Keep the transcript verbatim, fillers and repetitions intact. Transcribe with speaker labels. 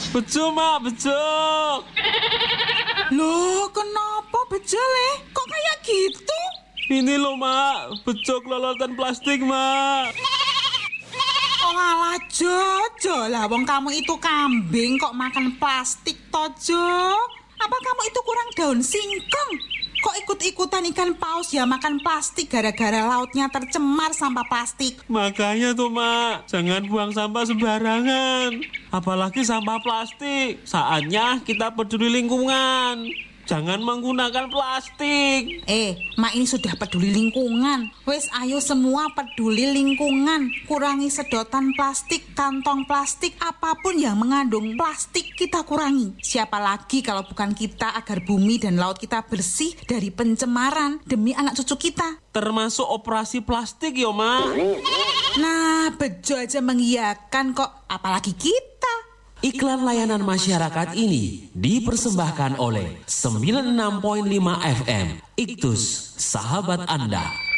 Speaker 1: Bejo, Mak, bejo.
Speaker 2: Loh, kenapa bejo, Le? Kok kayak gitu?
Speaker 1: Ini loh, Mak, bejo kelolotan plastik, Mak.
Speaker 2: Oh alah, Jojo lah, wong kamu itu kambing kok makan plastik, Tojo. Apa kamu itu kurang daun singkong? Kok ikut-ikutan ikan paus ya makan plastik gara-gara lautnya tercemar sampah plastik?
Speaker 1: Makanya tuh, Mak, jangan buang sampah sembarangan. Apalagi sampah plastik. Saatnya kita peduli lingkungan. Jangan menggunakan plastik.
Speaker 2: Eh, Mak ini sudah peduli lingkungan. Wes ayo semua peduli lingkungan. Kurangi sedotan plastik, kantong plastik, apapun yang mengandung plastik kita kurangi. Siapa lagi kalau bukan kita agar bumi dan laut kita bersih dari pencemaran demi anak cucu kita.
Speaker 1: Termasuk operasi plastik ya, Mak.
Speaker 2: Nah, bejo aja mengiyakan kok, apalagi kita.
Speaker 3: Iklan layanan masyarakat ini dipersembahkan oleh sembilan puluh enam koma lima F M Iktus, sahabat Anda.